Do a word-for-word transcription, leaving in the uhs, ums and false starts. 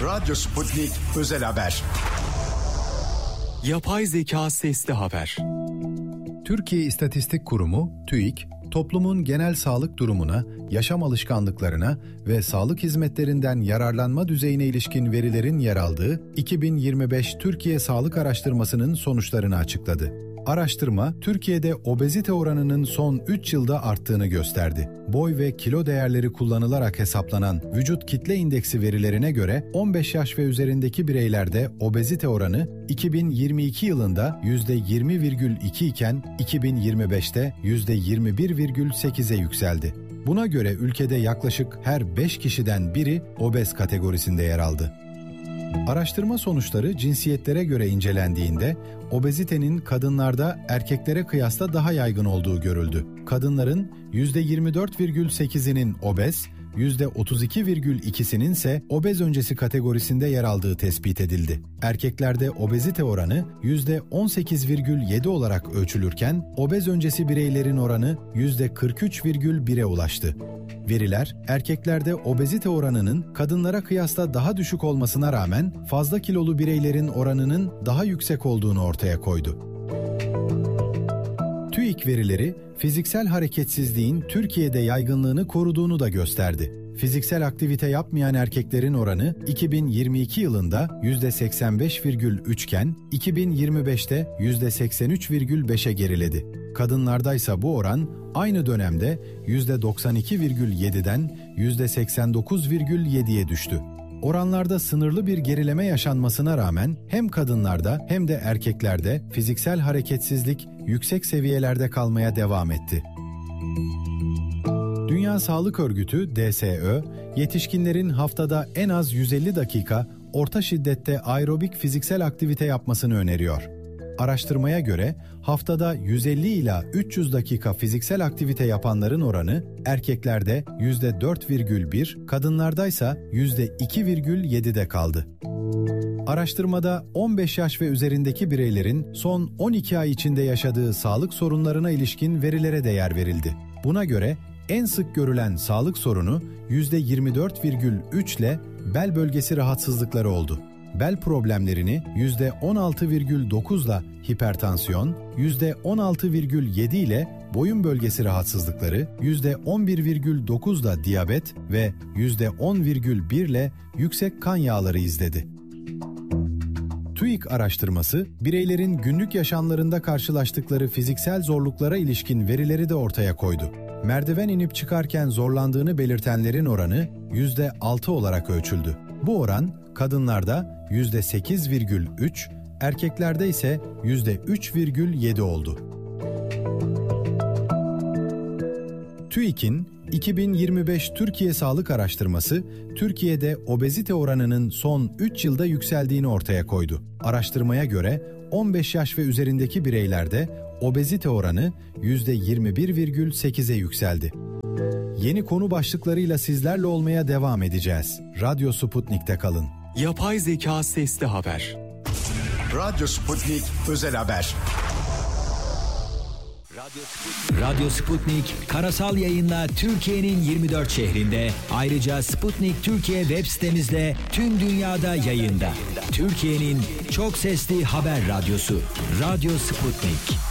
Radyo Sputnik Özel Haber. Yapay zeka sesli haber. Türkiye İstatistik Kurumu, TÜİK, toplumun genel sağlık durumuna, yaşam alışkanlıklarına ve sağlık hizmetlerinden yararlanma düzeyine ilişkin verilerin yer aldığı iki bin yirmi beş Türkiye Sağlık Araştırması'nın sonuçlarını açıkladı. Araştırma, Türkiye'de obezite oranının son üç yılda arttığını gösterdi. Boy ve kilo değerleri kullanılarak hesaplanan vücut kitle indeksi verilerine göre on beş yaş ve üzerindeki bireylerde obezite oranı iki bin yirmi iki yılında yüzde yirmi virgül iki iken iki bin yirmi beşte yüzde yirmi bir virgül sekize yükseldi. Buna göre ülkede yaklaşık her beş kişiden biri obez kategorisinde yer aldı. Araştırma sonuçları cinsiyetlere göre incelendiğinde obezitenin kadınlarda erkeklere kıyasla daha yaygın olduğu görüldü. Kadınların yüzde yirmi dört virgül sekizinin obez, yüzde otuz iki virgül ikisinin ise obez öncesi kategorisinde yer aldığı tespit edildi. Erkeklerde obezite oranı yüzde on sekiz virgül yedi olarak ölçülürken obez öncesi bireylerin oranı yüzde kırk üç virgül bire ulaştı. Veriler, erkeklerde obezite oranının kadınlara kıyasla daha düşük olmasına rağmen fazla kilolu bireylerin oranının daha yüksek olduğunu ortaya koydu. TÜİK verileri, fiziksel hareketsizliğin Türkiye'de yaygınlığını koruduğunu da gösterdi. Fiziksel aktivite yapmayan erkeklerin oranı iki bin yirmi iki yılında yüzde seksen beş virgül üç iken iki bin yirmi beşte yüzde seksen üç virgül beşe geriledi. Kadınlardaysa bu oran aynı dönemde yüzde doksan iki virgül yediden yüzde seksen dokuz virgül yediye düştü. Oranlarda sınırlı bir gerileme yaşanmasına rağmen hem kadınlarda hem de erkeklerde fiziksel hareketsizlik yüksek seviyelerde kalmaya devam etti. Dünya Sağlık Örgütü D S Ö, yetişkinlerin haftada en az yüz elli dakika orta şiddette aerobik fiziksel aktivite yapmasını öneriyor. Araştırmaya göre haftada yüz elli ila üç yüz dakika fiziksel aktivite yapanların oranı erkeklerde yüzde dört virgül bir, kadınlardaysa yüzde iki virgül yedide kaldı. Araştırmada on beş yaş ve üzerindeki bireylerin son on iki ay içinde yaşadığı sağlık sorunlarına ilişkin verilere de yer verildi. Buna göre en sık görülen sağlık sorunu yüzde yirmi dört virgül üç ile bel bölgesi rahatsızlıkları oldu. Bel problemlerini yüzde on altı virgül dokuz ile hipertansiyon, yüzde on altı virgül yedi ile boyun bölgesi rahatsızlıkları, yüzde on bir virgül dokuz ile diyabet ve yüzde on virgül bir ile yüksek kan yağları izledi. TÜİK araştırması, bireylerin günlük yaşamlarında karşılaştıkları fiziksel zorluklara ilişkin verileri de ortaya koydu. Merdiven inip çıkarken zorlandığını belirtenlerin oranı yüzde altı olarak ölçüldü. Bu oran kadınlarda yüzde sekiz virgül üç, erkeklerde ise yüzde üç virgül yedi oldu. TÜİK'in iki bin yirmi beş Türkiye Sağlık Araştırması, Türkiye'de obezite oranının son üç yılda yükseldiğini ortaya koydu. Araştırmaya göre on beş yaş ve üzerindeki bireylerde obezite oranı yüzde yirmi bir virgül sekize yükseldi. Yeni konu başlıklarıyla sizlerle olmaya devam edeceğiz. Radyo Sputnik'te kalın. Yapay zeka sesli haber. Radyo Sputnik Özel Haber. Radyo Sputnik karasal yayınla Türkiye'nin yirmi dört şehrinde, ayrıca Sputnik Türkiye web sitemizle tüm dünyada yayında. Türkiye'nin çok sesli haber radyosu Radyo Sputnik.